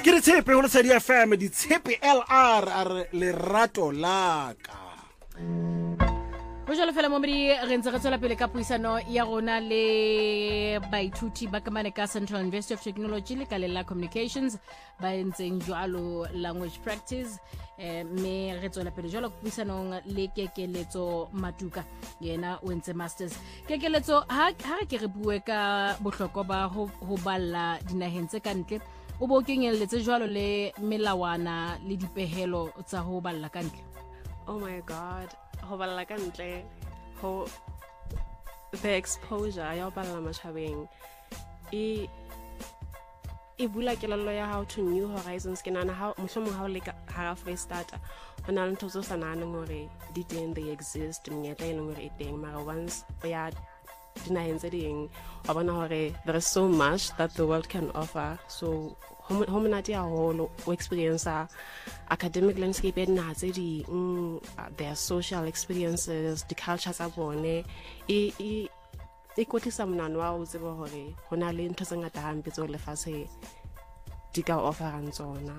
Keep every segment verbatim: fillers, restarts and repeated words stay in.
Ke re tshepe go Lesedi F M di tshepe L R a re lerato la ka. Go jalo fela mo medi re ntse re tswela pele ka puisano ya rona le baithuti ba kamane ka Central University of Technology le ka lela communications ba ntseng jalo language practice eh me re tswela pele jalo puisanong le Kekeletso Matuka yena o ntse masters. Kekeletso ha ha ke re bue ka bohlokwa ba ho ho balla dinaheng tse kantle o bo kenyelletse jalo le melawana le dipehelo tsa ho balla kantle. Oh my god, ho balla kantle ho the exposure ya ho balla matjhabeng e e bula kelello ya how to new horizons ke nana ha mohlomong ha o le ha free starter hona le ntho tso sa nana ngore di teng they exist menyetla e leng hore e teng mara once ya dinaheng tse ding wa bona hore there is so much that the world can offer. So ho monate haholo o experience academic landscape e nna tse di their social experiences, the cultures tsa bone e e e kotlisa monano wa o tseba hore hona le ntho tse ngata hampe tso lefatshe di ka offerang tsona.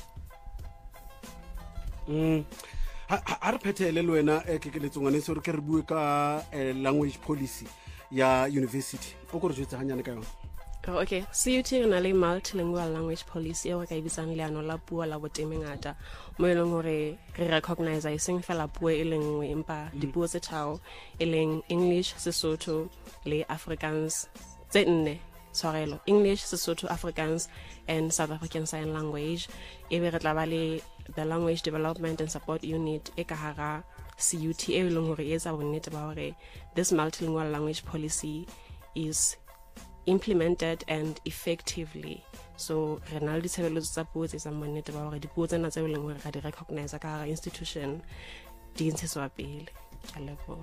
Mm. Ha re phethele le wena Kekeletso ngane se re ke re bue ka language policy ya university o go re jwetsa hanyane ka yona. Okay, C U T na le multilingual language policy e o ka ibitsang leano la puo la boteme ngata mo e leng hore re recognize a seng fela puo e lengwe empa dipuo tse tharo e leng English, Sesotho le Afrikaans tse nne tshwarelo English, Sesotho, Afrikaans and South African Sign Language. E be re tla ba le the Language Development and Support Unit e ka hara C U T e leng hore e etsa bonnete ba hore this multilingual language policy is implemented and effectively. So re na le ditshebeletso tsa puo tse tsa bonnete ba hore dipuo tsena tse leng hore ga di recognize ka hara institution di ntshetswa pele. Ka leboha.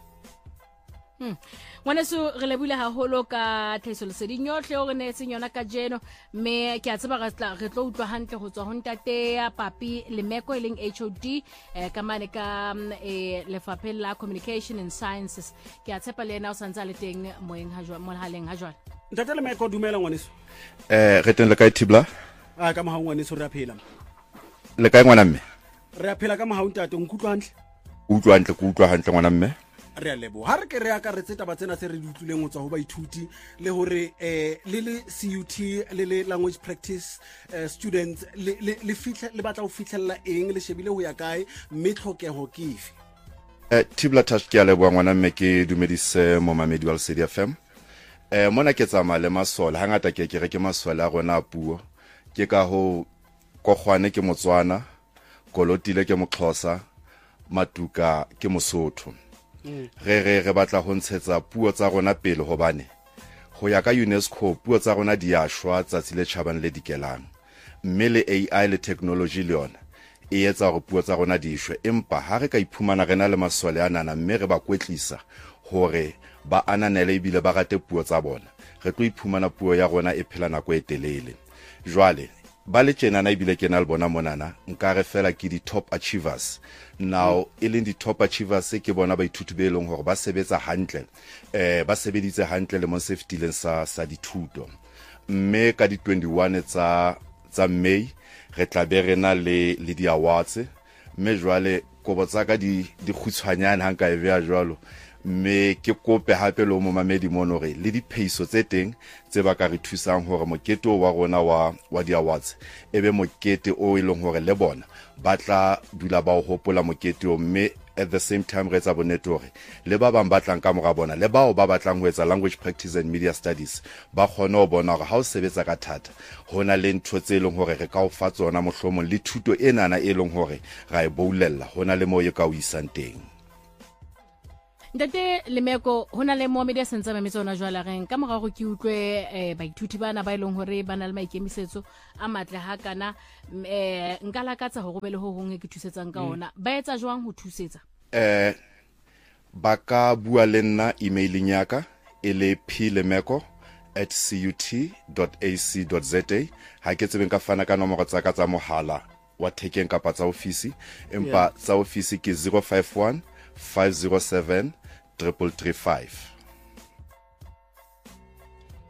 Hmm. Ngwaneso re lebile haholo ka tlhahiso leseding yohle o re ne tseng yona ka jeno me ke a tseba re tla re tlo utlwa hantle go tswa ho ntate ya Papi Lemeko e leng H O D eh ka mane ka eh lefapheng la communication and sciences. Ke a tshepa le ena o santsa le teng moeng ha jwa mo haleng ha jwa. Ntate Lemeko dumela ngwaneso. Eh re teng le kae Thibla? Ah ka mahao ngwaneso re a phela. Le kae ngwana mme? Re a phela ka mahao ntate o nkutlwa hantle. Utlwa hantle go utlwa hantle ngwana mme. Re a lebo ha re ke re aka re tsetaba tsena se re di utlwileng go tswa ho baithuti le hore eh le le C U T le le language practice uh, students le le fihle le batla ho fihlella eng le shebile ho ya kae mme tlhokeho ke efe. Eh Thibla touch ke a leboa ngwana mme ke dumedise mo mamedi wa Lesedi F M. Eh mona ke tsamaya le masole hangata ke ke re ke masole a rona a puo ke ka ho Kokgwane ke Motswana, Kolotile ke Moxhosa, Matuka ke Mosotho. Re re re batla ho ntshetsa puo tsa rona pele hobane ho ya ka UNESCO puo tsa rona di a shwa tsatsi le tjhabang le dikelang mme le A I le technology le yona e etsa hore puo tsa rona di shwe empa ha re ka iphumana rena le masole anana mme re ba kwetlisa hore ba ananele ebile ba rate puo tsa bona re tlo iphumana puo ya rona e phela nako e telele. Jwale ba le tjena na ebile ke na le bona monana nka re fela ke di top achievers now e leng di top achievers ke bona ba ithuti be leng hore ba sebetsa hantle eh ba sebeditse hantle le mo safety sa sa dithuto mme ka di twenty-one tsa tsa May re tla be rena le le di awards mme jwale kobo tsa ka di di khutshwanyana hanka e bea jwalo mme ke kope hape lo mo mamedi mono re le di peiso tse teng tse ba ka re thusang hore mokete wa rona wa wa di awards ebe mokete o e leng hore le bona batla dula ba o hopola mokete o mme at the same time re tsa bonete hore le ba bang batlang ka mora bona le bao ba batlang ho etsa language practice and media studies ba khona ho bona hore ha o sebetsa ka thata hona le ntho tse leng hore re ka o fa tsona mohlomong le thuto enana e leng hore ra e boulella hona le mo ye ka o isang teng. Ntate Lemeko hona le mo media sentse ba metsona jwala reng ka morago ke utlwe eh baithuti bana ba ileng hore bana le maikemisetso a matle ha kana eh nka lakatsa ho robele ho hong e ke thusetsang ka ona ba etsa jwang ho thusetsa eh ba ka bua le nna emailing yaka e le p lemeko at cut dot a c dot z a ha ke tsebeng ka fana ka nomoro tsa ka tsa mohala wa thekeng kapa tsa ofisi empa tsa ofisi ke zero five one five zero seven triple three five. Five.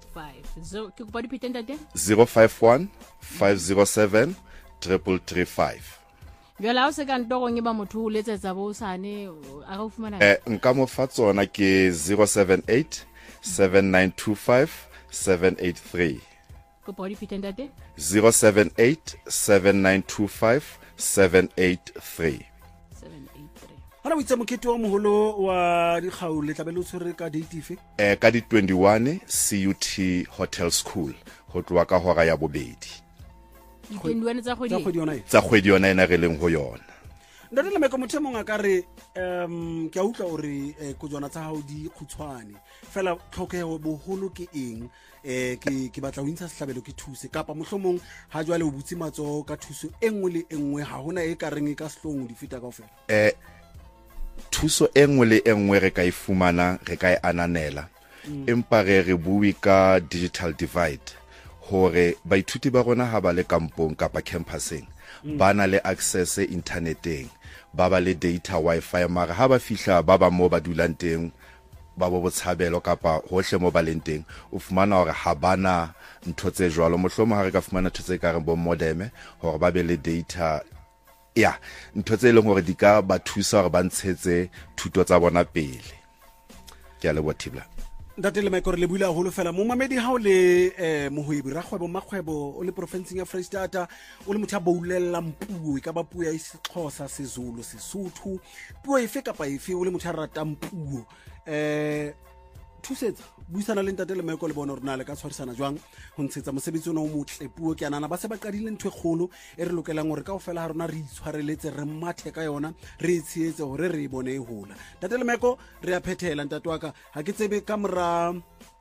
so ke kopa diphete ntate zero five one five zero seven triple three five. jwale ha o se ka ntorong e ba motho o letsetsa bo sane a ga o fumana eh nka mo fa tsona ke zero seven eight seven nine two five seven eight three. kopa diphete ntate zero seven eight seven nine two five seven eight three. seven eight three. hana o itse mokete wa moholo wa dikgau le tlabe le tshwere ka date ife eh ka di twenty-one C U T Hotel School ho tloa ka hora ya bobedi di-twenty-one tsa tsa kgwedi kgwedi yona e tsa kgwedi yona ena re leng ho yona. ntate le meko motho mong a ka re um ke a utlwa ore eh, kojwana tsa hao di khutshwane fela tlhokeho boholo ke eng eh ke ke batla ho intsha sehlabelo ke thuse kapa mohlomong ha jwale o butse matso ka thuso engwe le engwe ha hona e ka reng e ka slong di feta kaofela eh thuso engwe le engwe re ka ifumana re ka e ananela empa re re bui ka digital divide hore baithuti ba rona ha ba le kampong kapa campuseng ba na le access interneteng ba ba le data wifi mara ha ba fihla ba ba mo ba dulang teng ba bo botshabelo kapa hohle mo ba leng teng o fumana hore ha bana ntho tse jwalo mohlomong ha re ka fumana ntho tse ka reng bo modem hore ba be le data ya ntho tse leng hore di ka ba thusa hore ba ntshetse thuto tsa bona pele ke a le botibla ntate le maikore le buile haholo fela mo mamedi ha o le eh mohwebi ra kgwebo makgwebo o le provinceng ya Freystata o le motho a boulella mpuo e ka ba puo ya Sexhosa seZulu Sesotho puo efe kapa efe o le motho a ratang puo eh thusetsa buisana le ntate le maiko le bona rena le ka tshwarisana jwang ho ntshetsa mosebetsi ona o motle puo ke anana ba se ba qadile ntwe kgolo e re lokelang hore kaofela ha rona re itshwareletse re mathe ka yona re itshietse hore re bone e hola ntate le maiko re a phethela ntate wa ka ha ke tsebe ka mora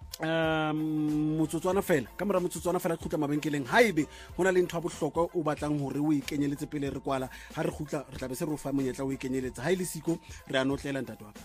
um motsotswana fela ka mora motsotswana fela khutla mabenkeleng haibe hona le ntho a bohlokwa o batlang hore o ikenyeletse pele re kwala ha re khutla re tla be se re o fa monyetla o ikenyeletse ha ile siko re a notlela ntate wa ka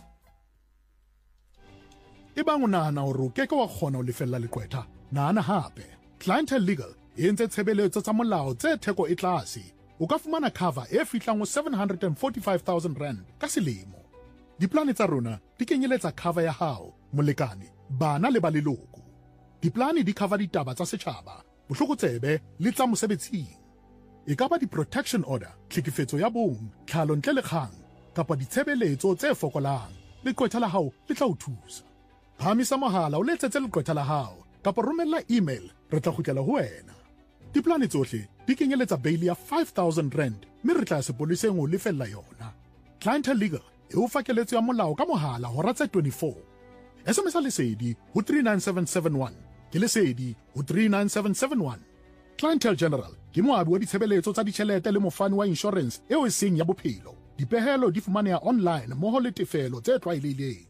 e bang o nahana hore o keke wa kgona ho lefella leqwetha nahana hape Clientele Legal e entse tshebeletso tsa molao tse theko e tlase o ka fumana cover e fihlang ho seven hundred forty-five thousand rand ka selemo diplane tsa rona di kenyeletsa cover ya hao molekane bana le ba leloko diplane di cover ditaba tsa setjhaba bohlokotsebe le tsa mosebetsing e ka ba di-protection order tlhekefetso ya bong tlhalo ntle le kgang kapa ditshebeletso tse fokolang leqwetha la hao le tla o thusa phamisa mohala o letsetse leqwetha la hao kapa romella email re tla kgutlela ho wena diplane tsohle di kenyeletsa bail ya five thousand rand mme re tla sepoleseng ho lefella yona Clientele Legal e o fakeletso ya molao ka mohala hora tse twenty-four S M S lesedi ho three nine seven seven one ke lesedi ho three nine seven seven one Clientele General ke moabi wa ditshebeletso tsa ditjhelete le mofani wa insurance eo e seng ya bophelo dipehelo di fumaneha online mmoho le tefelo tse tlwaelehileng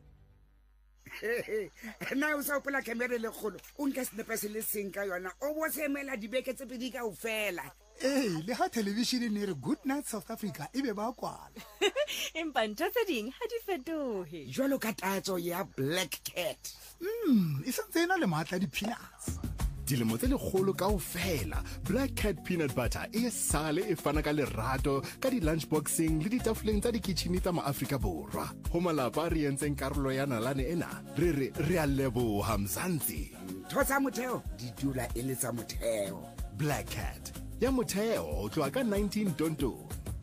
na o sa opela camera le kgolo o nka snepe se le seng ka yona o bo se emela dibeke tse pedi ka ofela eh le ha television ne re Good Night South Africa e be ba kwala empa ntho tse ding ha di fetohe jwalo ka tatso ya Black Cat mm e sentse ena le matla di peanuts dilemo tse lekgolo kaofela Black Cat peanut butter e sale e fana ka lerato ka di lunchboxing le ditafoleng tsa dikitchene tsa maAfrika Borwa ho malapa re entseng karolo ya nalane ena re re re a leboha Mzansi thotsa motheo di dula e le tsa motheo Black Cat ya motheo ho tloha ka nineteen tonto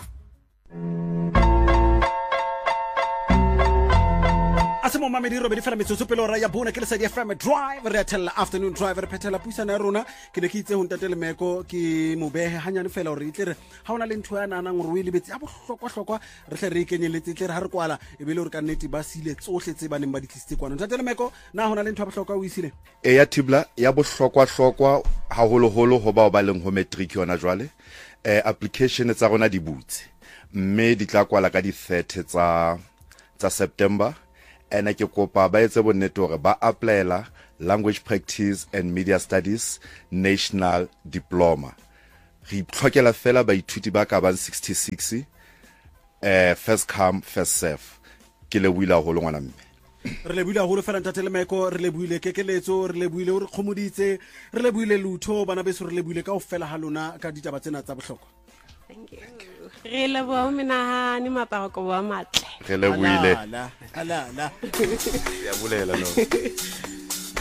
asemo mamedi robedi fela metsotso pele ora ya bona ke le Lesedi F M drive re a tella afternoon drive re phethela puisana ya rona ke ne ke itse ho ntate le meko ke mobehe hanyane fela hore itle re ha ona le ntho ya nana ngore o ilebetse a bohlokwa hlokwa re hle re ikenyeletse itle re ha re kwala e be le hore ka nnete ba sile tsohle tse ba neng ba di tlisitse kwana ntate le meko na hona le ntho ya bohlokwa o isile e ya tibla ya bohlokwa hlokwa haholo holo ho ba ba leng ho matric yona jwale eh application tsa rona di butse mme di tla kwala ka di thirty tsa tsa September ena ke kopa ba etse bonnete hore ba applyela language practice and media studies national diploma re itlhokela fela baithuti ba ka ba sixty-six eh first come first serve ke le buila holo ngwana mme re le buile holo fela ntate le meko re le buile kekeletso re le buile hore khomoditse re le buile lutho bana beso re le buile ka ofela ha lona ka ditaba tsena tsa bohlokwa thank you re le bo menahane maparo ko ba matle re le buile ala ala ala ya bulela no